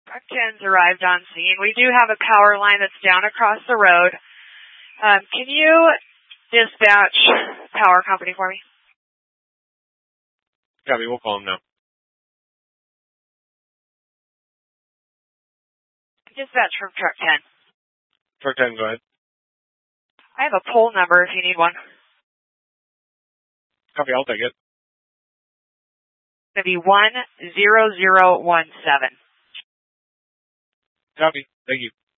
Truck 10's arrived on scene. We do have a power line that's down across the road. Can you dispatch power company for me? Copy, we'll call them now. Dispatch from Truck 10. Truck 10, go ahead. I have a pole number if you need one. Copy, I'll take it. It's going to be 10017. Copy, thank you.